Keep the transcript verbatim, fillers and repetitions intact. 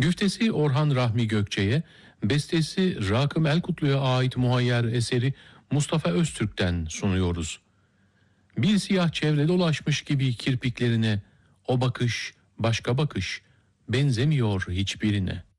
Güftesi Orhan Rahmi Gökçe'ye, bestesi Rakım Elkutlu'ya ait muhayyer eseri Mustafa Öztürk'ten sunuyoruz. Bir siyah çevre dolaşmış gibi kirpiklerine, o bakış başka bakış, benzemiyor hiçbirine.